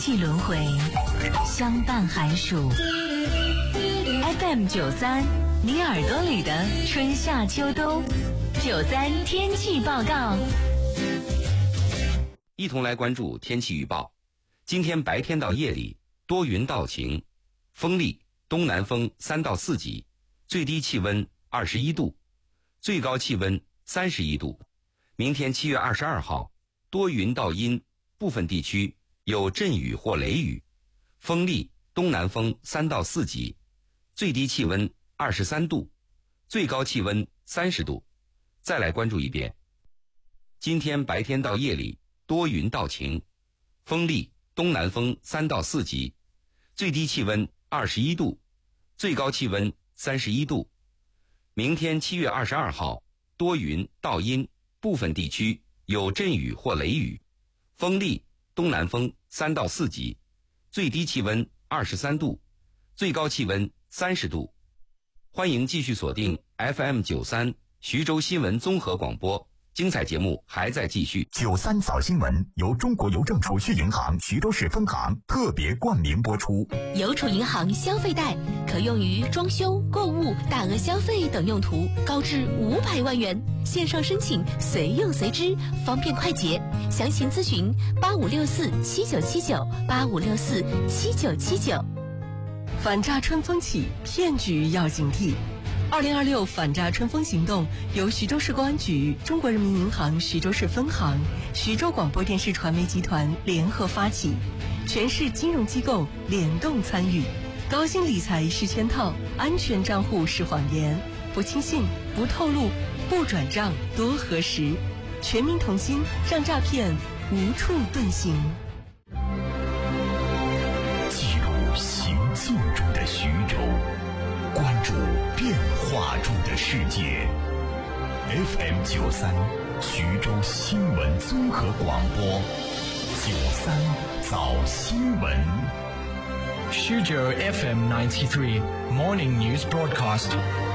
季轮回，相伴寒暑。FM93，你耳朵里的春夏秋冬。93天气报告。 一同来关注天气预报。今天白天到夜里多云到晴，风力东南风3到4级，最低气温21度，最高气温31度。明天7月22号，多云到阴，部分地区有阵雨或雷雨，风力东南风3到4级，最低气温23度，最高气温30度。再来关注一遍。今天白天到夜里多云到晴，风力东南风3到4级，最低气温21度，最高气温31度。明天7月22号，多云到阴，部分地区有阵雨或雷雨，风力东南风3到4级，最低气温23度，最高气温30度。欢迎继续锁定 FM93 徐州新闻综合广播，精彩节目还在继续。 93早新闻由中国邮政储蓄银行徐州市分行特别冠名播出。 邮储银行消费贷可用于装修、购物、大额消费等用途，高至500万元，线上申请随用随支，方便快捷。详情咨询85647979，85647979。 反诈春风起，骗局要警惕。2026反诈春风行动由徐州市公安局、中国人民银行徐州市分行、徐州广播电视传媒集团联合发起，全市金融机构联动参与。高薪理财是圈套，安全账户是谎言，不轻信，不透露，不转账，多核实。全民同心，让诈骗无处遁形。 记录行进中的徐州，关注变化中的世界。FM93 徐州新闻综合广播，93早新闻。 徐州 FM93 Morning News Broadcast。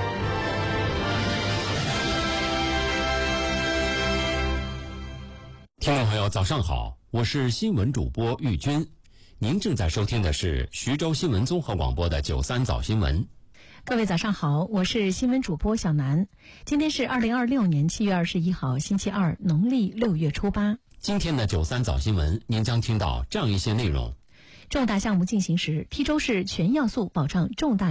听众朋友，早上好，我是新闻主播玉军，您正在收听的是徐州新闻综合广播的93早新闻。 各位早上好，我是新闻主播小南。今天是2026年7月21号，星期二，农历6月初8。 今天的93早新闻，您将听到这样一些内容： 重大项目进行时，邳州市全要素保障重大